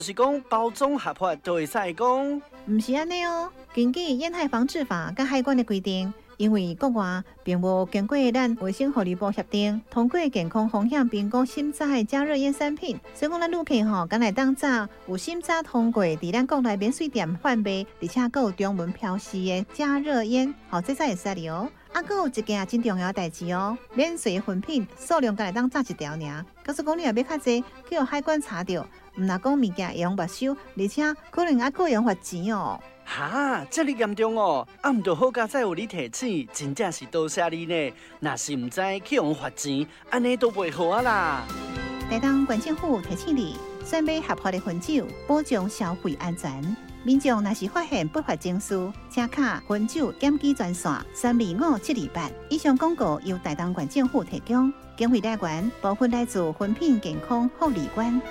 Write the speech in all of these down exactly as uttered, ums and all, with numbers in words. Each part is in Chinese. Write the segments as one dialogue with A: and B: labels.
A: 是讲包装合法就会使讲，
B: 唔是安尼哦。根据烟害防治法甲海关的规定，因为国外并无经过咱卫生福利部协定，通过健康风险评估审查的加热烟产品，所以讲咱旅客吼，敢来当早有审查通过，伫咱国内免税店贩卖，而且还有中文标示的加热烟，吼，这才会使了哦。啊，还有一件真重要的代志哦，免税的粉品数量敢来当炸一条尔，假使讲你若要较济，去互海关查到，毋若讲物件会用没收，而且可能还佫用罚钱哦。
A: 哈，这么严重哦！啊，毋着好佳再有你提醒，真正是多谢你呢。若是毋知去用罚钱，安尼都袂好啊啦。
B: 台东县政府提醒你，选买合法的分酒，保障消费安全。民众若是发现不法情事，请卡分酒检举专线三二五七二八。以上广告由台东县政府提供，经费来源部分来自分品健康护理官。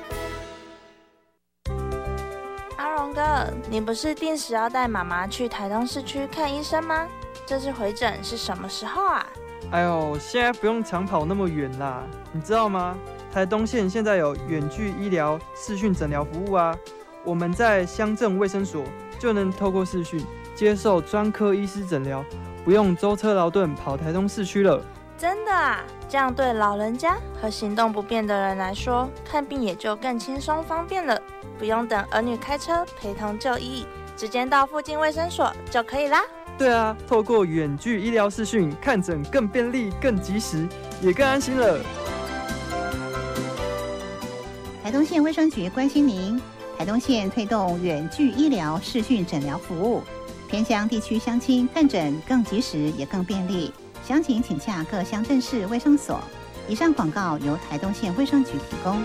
C: 阿荣哥，你不是定时要带妈妈去台东市区看医生吗？这次回诊是什么时候啊？
D: 哎呦，现在不用长跑那么远啦，你知道吗？台东县现在有远距医疗视讯诊疗服务啊。我们在乡镇卫生所就能透过视讯接受专科医师诊疗，不用舟车劳顿跑台东市区了。
C: 真的啊？这样对老人家和行动不便的人来说，看病也就更轻松方便了，不用等儿女开车陪同就医，直接到附近卫生所就可以啦。
D: 对啊，透过远距医疗视讯看诊更便利、更及时，也更安心了。
B: 台东县卫生局关心您。台东县推动远距医疗视讯诊疗服务，偏乡地区乡亲看诊更及时也更便利。详情请洽各乡镇市卫生所。以上广告由台东县卫生局提供。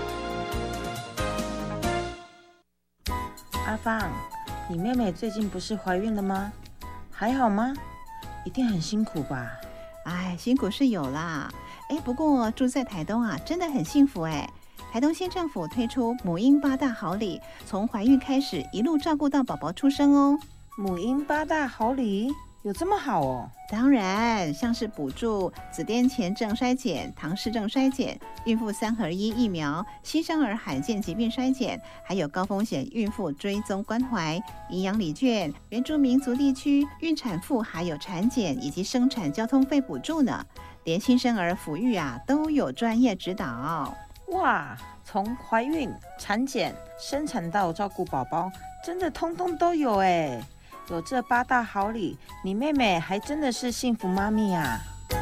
E: 阿芳，你妹妹最近不是怀孕了吗？还好吗？一定很辛苦吧？
B: 哎，辛苦是有啦。哎，不过住在台东啊，真的很幸福哎。台东县政府推出母婴八大好礼，从怀孕开始一路照顾到宝宝出生哦。
E: 母婴八大好礼有这么好哦？
B: 当然，像是补助子痫前症筛检、唐氏症筛检、孕妇三合一疫苗、新生儿罕见疾病筛检，还有高风险孕妇追踪关怀、营养礼券、原住民族地区孕产妇还有产检以及生产交通费补助呢。连新生儿抚育啊都有专业指导。
E: 哇，从怀孕、产检、生产到照顾宝宝，真的通通都有哎！有这八大好礼，你妹妹还真的是幸福妈咪啊！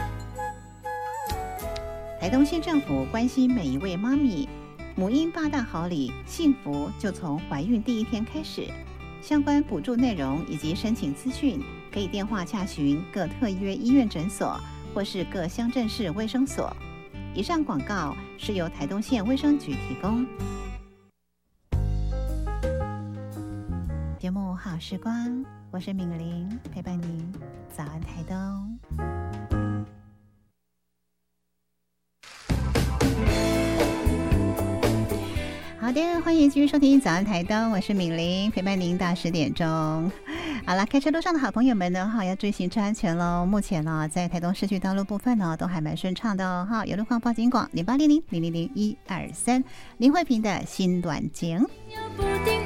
B: 台东县政府关心每一位妈咪，母婴八大好礼，幸福就从怀孕第一天开始。相关补助内容以及申请资讯，可以电话洽询各特约医院诊所或是各乡镇市卫生所。以上广告是由台东县卫生局提供。节目好时光，我是敏玲，陪伴您早安台东。好的，欢迎继续收听早安台东，我是敏玲，陪伴您到十点钟。好了，开车路上的好朋友们呢，哈，要注意行车安全喽。目前呢，在台东市区道路部分呢，都还蛮顺畅的哦。哈，有路况报警广零八零零零零零一二三，林慧萍的心短情。